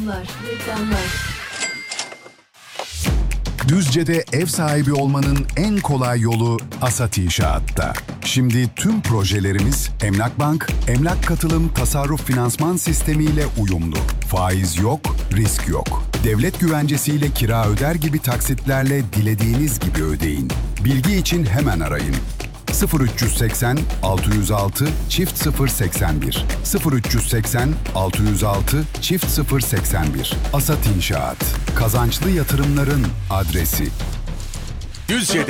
Reklamlar. Düzce'de ev sahibi olmanın en kolay yolu Asat İnşaat'ta. Şimdi tüm projelerimiz Emlakbank, Emlak Katılım Tasarruf Finansman Sistemi ile uyumlu. Faiz yok, risk yok. Devlet güvencesiyle kira öder gibi taksitlerle dilediğiniz gibi ödeyin. Bilgi için hemen arayın. 0380 606 çift 081 0380 606 çift 081 Asat İnşaat. Kazançlı yatırımların adresi. Düzce'de